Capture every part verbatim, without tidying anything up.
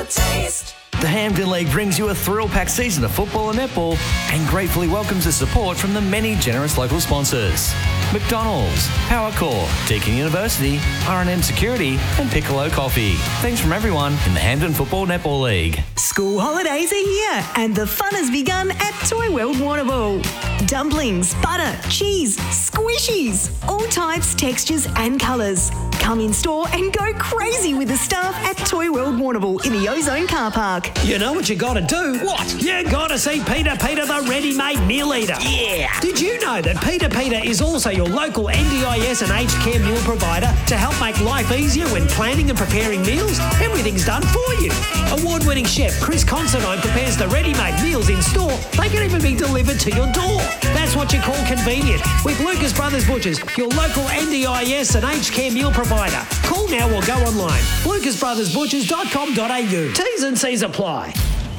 taste. The Hampden League brings you a thrill-packed season of football and netball and gratefully welcomes the support from the many generous local sponsors. McDonald's, Powercore, Deakin University, R and M Security and Piccolo Coffee. Thanks from everyone in the Hampden Football Netball League. School holidays are here and the fun has begun at Toy World Warrnambool. Dumplings, butter, cheese, squishies, all types, textures and colours. Come in store and go crazy with the staff at Toy World Warrnambool in the Ozone Car Park. You know what you got to do? What? You got to see Peter Peter the ready-made meal eater. Yeah. Did you know that Peter Peter is also your local N D I S and aged care meal provider to help make life easier when planning and preparing meals? Everything's done for you. Award-winning chef Chris Considine prepares the ready-made meals in store. They can even be delivered to your door. That's what you call convenient with Lucas Brothers Butchers, your local N D I S and aged care meal provider. Call now or go online. lucas brothers butchers dot com dot a u. T's and C's apply.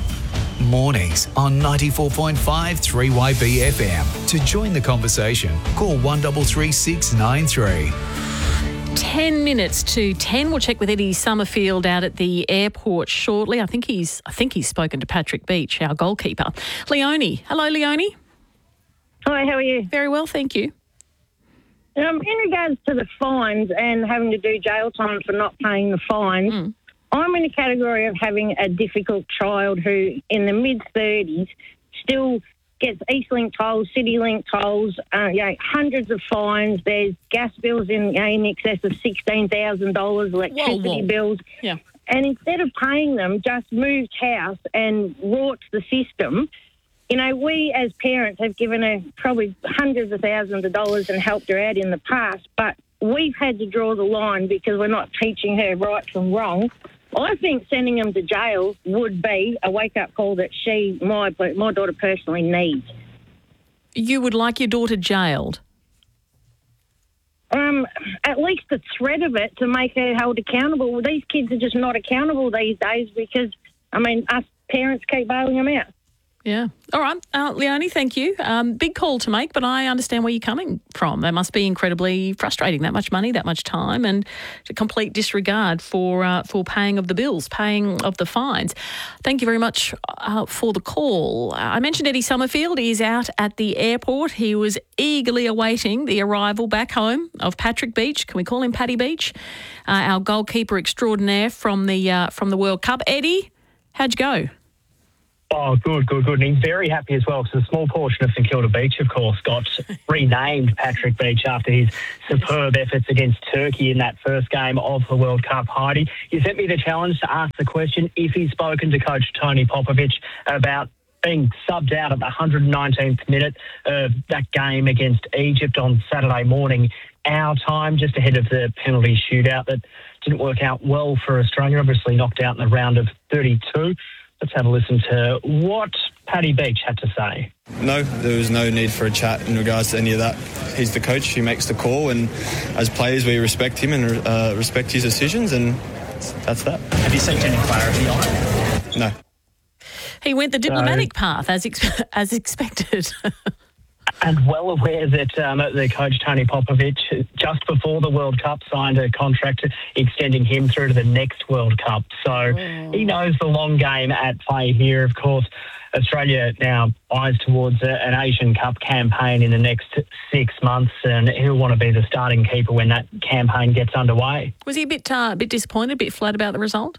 Mornings on ninety-four point five three Y B F M. To join the conversation, call one three three six nine three. Ten minutes to ten. We'll check with Eddie Summerfield out at the airport shortly. I think he's I think he's spoken to Patrick Beach, our goalkeeper. Leonie. Hello, Leonie. Hi, how are you? Very well, thank you. Um, in regards to the fines and having to do jail time for not paying the fines, Mm. I'm in a category of having a difficult child who, in the mid-thirties, still gets Eastlink tolls, CityLink tolls, uh, you know, hundreds of fines. There's gas bills in, you know, in excess of sixteen thousand dollars, electricity Whoa, whoa. bills. Yeah. And instead of paying them, just moved house and wrought the system. You know, we as parents have given her probably hundreds of thousands of dollars and helped her out in the past, but we've had to draw the line because we're not teaching her right from wrong. I think sending them to jail would be a wake-up call that she, my my daughter personally needs. You would like your daughter jailed? Um, at least the threat of it to make her held accountable. Well, these kids are just not accountable these days because, I mean, us parents keep bailing them out. Yeah. All right. Uh, Leonie, thank you. Um, big call to make, but I understand where you're coming from. That must be incredibly frustrating, that much money, that much time, and a complete disregard for uh, for paying of the bills, paying of the fines. Thank you very much uh, for the call. Uh, I mentioned Eddie Summerfield. He is out at the airport. He was eagerly awaiting the arrival back home of Patrick Beach. Can we call him Paddy Beach? Uh, our goalkeeper extraordinaire from the uh, from the World Cup. Eddie, how'd you go? Oh, good, good, good. And he's very happy as well because a small portion of St Kilda Beach, of course, got renamed Patrick Beach after his superb efforts against Turkey in that first game of the World Cup. Heidi, you sent me the challenge to ask the question if he's spoken to Coach Tony Popovic about being subbed out at the one hundred nineteenth minute of that game against Egypt on Saturday morning, our time, just ahead of the penalty shootout that didn't work out well for Australia, obviously knocked out in the round of thirty-two. Let's have a listen to what Paddy Beach had to say. No, there was no need for a chat in regards to any of that. He's the coach, he makes the call, and as players we respect him and uh, respect his decisions, and that's that. Have you seeked any clarity on it? No. He went the diplomatic so, path as ex- as expected. And well aware that um, the coach, Tony Popovic, just before the World Cup signed a contract extending him through to the next World Cup. So oh. he knows the long game at play here. Of course, Australia now eyes towards a, an Asian Cup campaign in the next six months, and he'll want to be the starting keeper when that campaign gets underway. Was he a bit, uh, a bit disappointed, a bit flat about the result?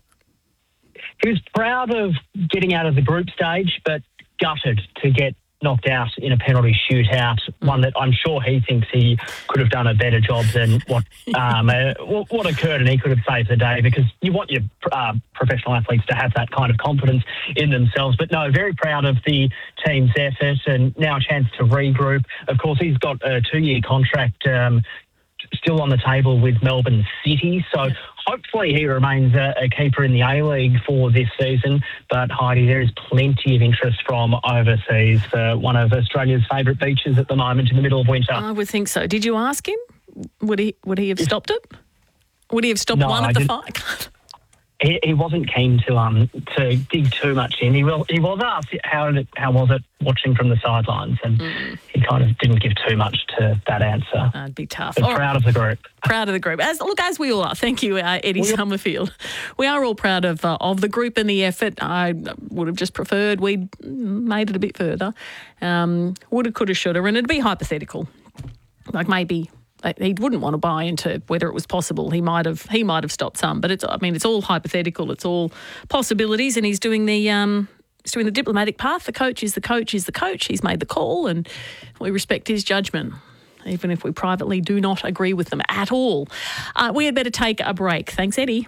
He was proud of getting out of the group stage, but gutted to get knocked out in a penalty shootout, mm. one that I'm sure he thinks he could have done a better job than what um, uh, what occurred, and he could have saved the day, because you want your uh, professional athletes to have that kind of confidence in themselves. But no, very proud of the team's effort, and now a chance to regroup. Of course, he's got a two-year contract um, still on the table with Melbourne City, so yeah. hopefully he remains a, a keeper in the A-League for this season. But Heidi, there is plenty of interest from overseas for one of Australia's favourite beaches at the moment in the middle of winter. I would think so. Did you ask him? Would he would he have stopped it? Would he have stopped no, one I of the didn't. five? he, he wasn't keen to um to dig too much in. He will he was asked how did it, how was it watching from the sidelines, and mm. he kind of didn't give too much to that answer. That'd be tough. But All proud right. of the group. Proud of the group. As look, as we all are. Thank you, uh, Eddie we Summerfield. We are all proud of uh, of the group and the effort. I would have just preferred we'd made it a bit further. Um, woulda, coulda, shoulda, and it'd be hypothetical. Like maybe he wouldn't want to buy into whether it was possible. He might have. He might have stopped some, but it's. I mean, it's all hypothetical. It's all possibilities, and he's doing the. Um, He's doing the diplomatic path. The coach is the coach is the coach. He's made the call, and we respect his judgment, even if we privately do not agree with them at all. Uh, we had better take a break. Thanks, Eddie.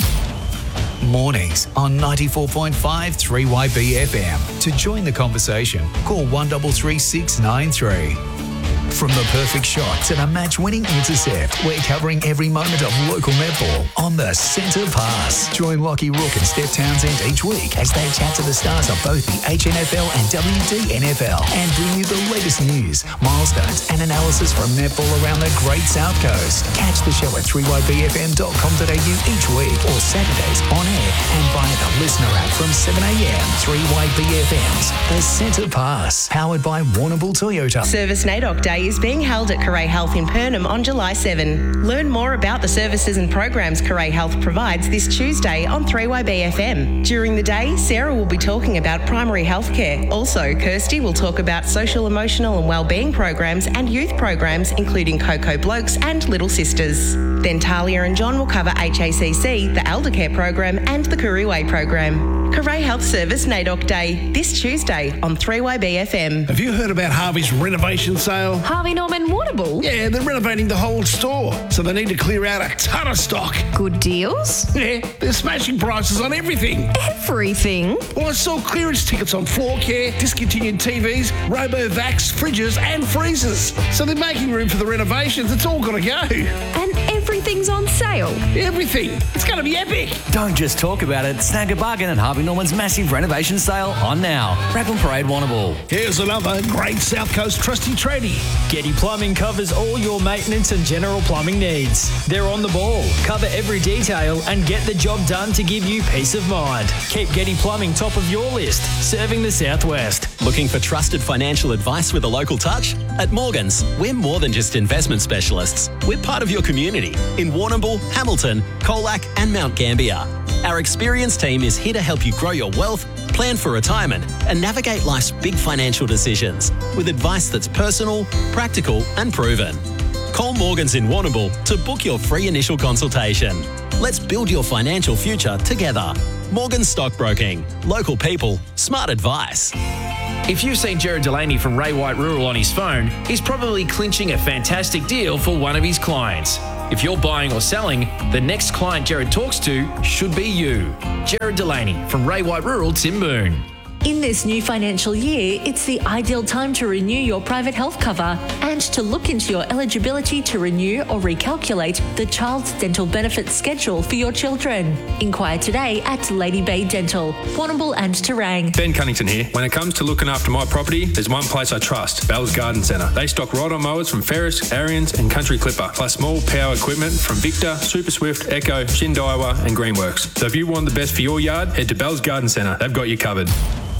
Mornings on ninety-four point five three Y B F M. To join the conversation, call one three three six nine three. From the perfect shot to the match-winning intercept, we're covering every moment of local netball on the Centre Pass. Join Lockie Rook and Steph Townsend each week as they chat to the stars of both the H N F L and W D N F L and bring you the latest news, milestones and analysis from netball around the Great South Coast. Catch the show at three y b f m dot com dot a u each week or Saturdays on air and via the listener app from seven a m. three Y B F M's The Centre Pass, powered by Warrnambool Toyota. Service NAIDOC Day is being held at Carray Health in Pernem on July seventh. Learn more about the services and programs Carray Health provides this Tuesday on three Y B F M. During the day, Sarah will be talking about primary health care. Also, Kirsty will talk about social, emotional and wellbeing programs and youth programs, including Coco Blokes and Little Sisters. Then Talia and John will cover H A C C, the Elder Care program and the Kariway program. Carray Health Service NAIDOC Day, this Tuesday on three Y B F M. Have you heard about Harvey's renovation sale? Harvey Norman Warrnambool? Yeah, they're renovating the whole store, so they need to clear out a ton of stock. Good deals? Yeah, they're smashing prices on everything. Everything? Well, I saw clearance tickets on floor care, discontinued T Vs, RoboVax, fridges and freezers. So they're making room for the renovations. It's all got to go. And everything's on sale? Everything. It's going to be epic. Don't just talk about it. Snag a bargain at Harvey Norman's massive renovation sale on now. Raglan Parade, Warrnambool. Here's another great South Coast trusty tradie. Getty Plumbing covers all your maintenance and general plumbing needs. They're on the ball, cover every detail and get the job done to give you peace of mind. Keep Getty Plumbing top of your list, serving the Southwest. Looking for trusted financial advice with a local touch? At Morgans, we're more than just investment specialists. We're part of your community in Warrnambool, Hamilton, Colac and Mount Gambier. Our experienced team is here to help you grow your wealth, plan for retirement and navigate life's big financial decisions with advice that's personal, practical and proven. Call Morgans in Warrnambool to book your free initial consultation. Let's build your financial future together. Morgans Stockbroking. Local people. Smart advice. If you've seen Jared Delaney from Ray White Rural on his phone, he's probably clinching a fantastic deal for one of his clients. If you're buying or selling, the next client Jared talks to should be you. Jared Delaney from Ray White Rural, Timboon. In this new financial year, it's the ideal time to renew your private health cover and to look into your eligibility to renew or recalculate the Child's Dental Benefits schedule for your children. Inquire today at Lady Bay Dental, Warrnambool and Terang. Ben Cunnington here. When it comes to looking after my property, there's one place I trust, Bell's Garden Centre. They stock ride-on mowers from Ferris, Arians and Country Clipper, plus small power equipment from Victor, Super Swift, Echo, Shindaiwa and Greenworks. So if you want the best for your yard, head to Bell's Garden Centre. They've got you covered.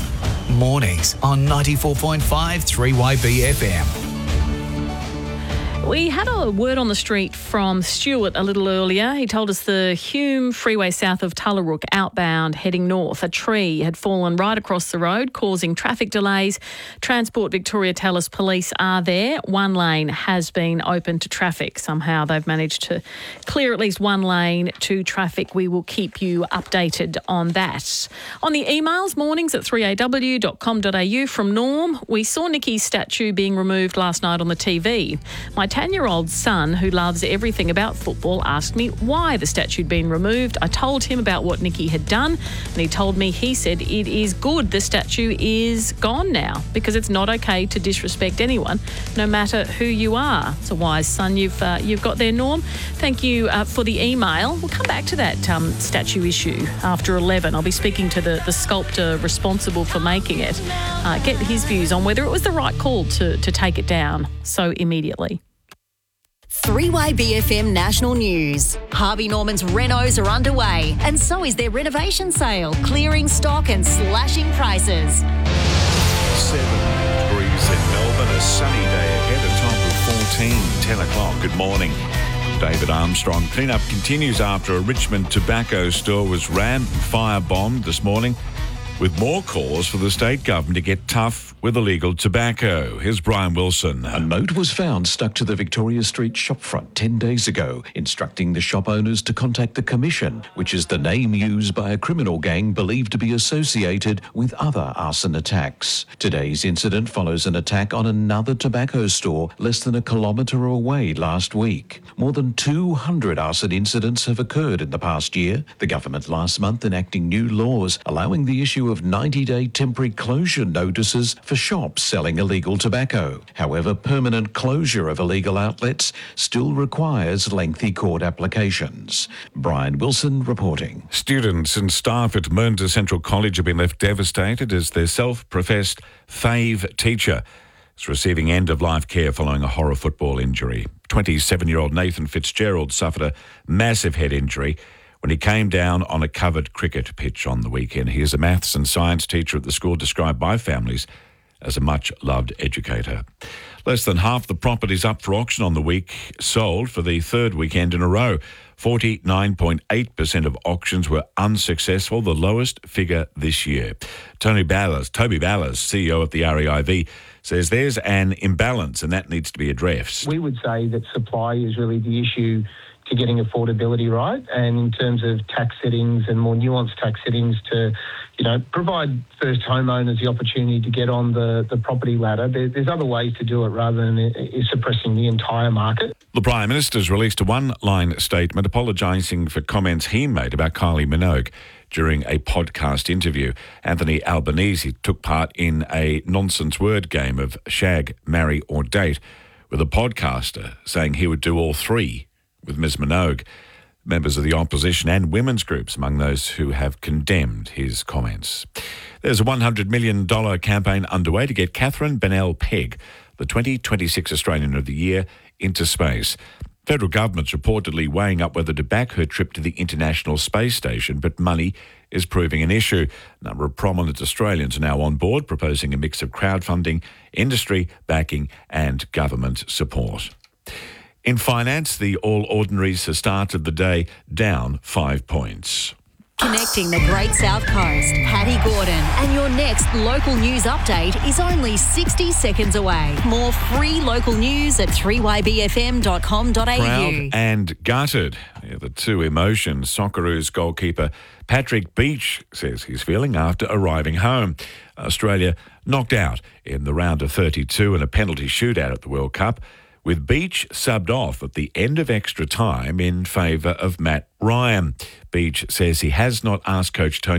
Mornings on ninety-four point five three Y B F M. We had a word on the street from Stuart a little earlier. He told us the Hume Freeway south of Tullarook outbound heading north, a tree had fallen right across the road, causing traffic delays. Transport Victoria tell us police are there. One lane has been open to traffic. Somehow they've managed to clear at least one lane to traffic. We will keep you updated on that. On the emails, mornings at three a w dot com dot a u from Norm, we saw Nikki's statue being removed last night on the T V. My ten-year-old son, who loves everything about football, asked me why the statue had been removed. I told him about what Nikki had done, and he told me, he said, it is good the statue is gone now because it's not okay to disrespect anyone, no matter who you are. It's a wise son you've uh, you've got there, Norm. Thank you uh, for the email. We'll come back to that um, statue issue after eleven. I'll be speaking to the, the sculptor responsible for making it, uh, get his views on whether it was the right call to, to take it down so immediately. three Y B F M National News. Harvey Norman's renos are underway, and so is their renovation sale, clearing stock and slashing prices. Seven degrees in Melbourne, a sunny day ahead, a top of fourteen, ten o'clock. Good morning. David Armstrong. Cleanup continues after a Richmond tobacco store was rammed and firebombed this morning, with more calls for the state government to get tough with illegal tobacco. Here's Brian Wilson. A note was found stuck to the Victoria Street shopfront ten days ago, instructing the shop owners to contact the Commission, which is the name used by a criminal gang believed to be associated with other arson attacks. Today's incident follows an attack on another tobacco store less than a kilometre away last week. More than two hundred arson incidents have occurred in the past year, the government last month enacting new laws allowing the issue of ninety-day temporary closure notices for shops selling illegal tobacco. However, permanent closure of illegal outlets still requires lengthy court applications. Brian Wilson reporting. Students and staff at Mernda Central College have been left devastated as their self-professed fave teacher is receiving end-of-life care following a horror football injury. twenty-seven-year-old Nathan Fitzgerald suffered a massive head injury when he came down on a covered cricket pitch on the weekend. He is a maths and science teacher at the school, described by families as a much-loved educator. Less than half the properties up for auction on the week sold for the third weekend in a row. forty-nine point eight percent of auctions were unsuccessful, the lowest figure this year. Tony Ballas, Toby Ballas, C E O at the R E I V, says there's an imbalance and that needs to be addressed. We would say that supply is really the issue to getting affordability right, and in terms of tax settings and more nuanced tax settings to, you know, provide first homeowners the opportunity to get on the, the property ladder. There, there's other ways to do it rather than uh, suppressing the entire market. The Prime Minister's released a one-line statement apologising for comments he made about Kylie Minogue during a podcast interview. Anthony Albanese took part in a nonsense word game of shag, marry or date, with a podcaster saying he would do all three with Miz Minogue. Members of the opposition and women's groups among those who have condemned his comments. There's a one hundred million dollars campaign underway to get Catherine Bennell-Pegg, the twenty twenty-six Australian of the Year, into space. Federal government's reportedly weighing up whether to back her trip to the International Space Station, but money is proving an issue. A number of prominent Australians are now on board, proposing a mix of crowdfunding, industry backing and government support. In finance, the All Ordinaries have started the day down five points. Connecting the Great South Coast, Patty Gordon, and your next local news update is only sixty seconds away. More free local news at three y b f m dot com dot a u. Proud and gutted. Yeah, the two emotions. Socceroos goalkeeper Patrick Beach says he's feeling after arriving home. Australia knocked out in the round of thirty-two in a penalty shootout at the World Cup, with Beach subbed off at the end of extra time in favour of Matt Ryan. Beach says he has not asked coach Tony